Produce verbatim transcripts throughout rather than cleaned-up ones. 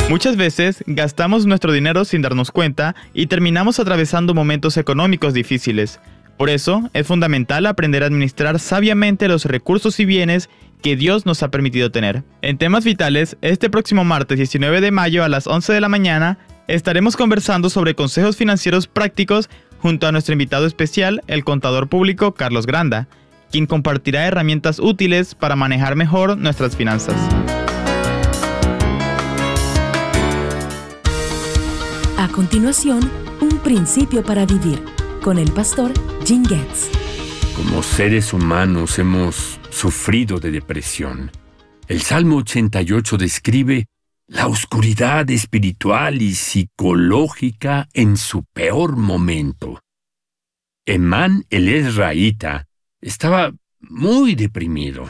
Muchas veces gastamos nuestro dinero sin darnos cuenta y terminamos atravesando momentos económicos difíciles. Por eso, es fundamental aprender a administrar sabiamente los recursos y bienes que Dios nos ha permitido tener. En Temas Vitales, este próximo martes diecinueve de mayo a las once de la mañana, estaremos conversando sobre consejos financieros prácticos junto a nuestro invitado especial, el contador público Carlos Granda, quien compartirá herramientas útiles para manejar mejor nuestras finanzas. A continuación, un principio para vivir, con el pastor Jim Getz. Como seres humanos hemos sufrido de depresión. El Salmo ochenta y ocho describe la oscuridad espiritual y psicológica en su peor momento. Emán el Ezraíta estaba muy deprimido.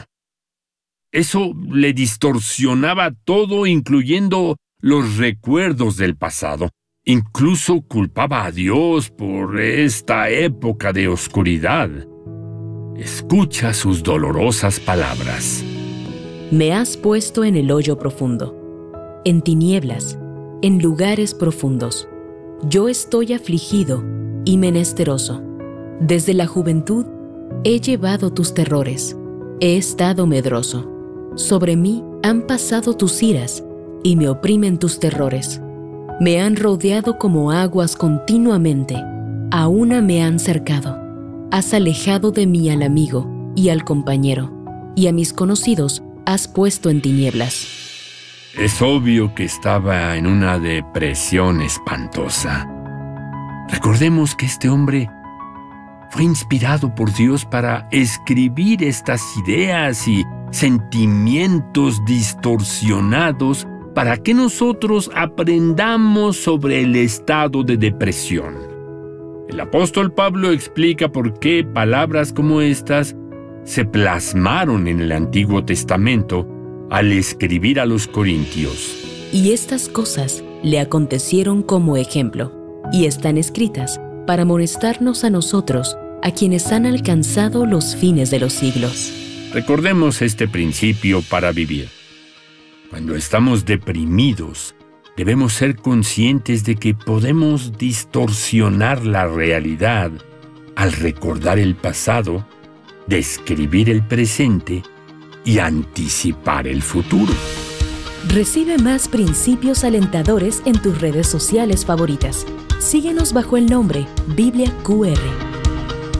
Eso le distorsionaba todo, incluyendo los recuerdos del pasado. Incluso culpaba a Dios por esta época de oscuridad. Escucha sus dolorosas palabras. Me has puesto en el hoyo profundo, en tinieblas, en lugares profundos. Yo estoy afligido y menesteroso. Desde la juventud he llevado tus terrores. He estado medroso. Sobre mí han pasado tus iras y me oprimen tus terrores. Me han rodeado como aguas continuamente, a una me han cercado. Has alejado de mí al amigo y al compañero, y a mis conocidos has puesto en tinieblas. Es obvio que estaba en una depresión espantosa. Recordemos que este hombre fue inspirado por Dios para escribir estas ideas y sentimientos distorsionados para que nosotros aprendamos sobre el estado de depresión. El apóstol Pablo explica por qué palabras como estas se plasmaron en el Antiguo Testamento al escribir a los Corintios. Y estas cosas le acontecieron como ejemplo, y están escritas para amonestarnos a nosotros, a quienes han alcanzado los fines de los siglos. Recordemos este principio para vivir. Cuando estamos deprimidos, debemos ser conscientes de que podemos distorsionar la realidad al recordar el pasado, describir el presente y anticipar el futuro. Recibe más principios alentadores en tus redes sociales favoritas. Síguenos bajo el nombre Biblia Q R.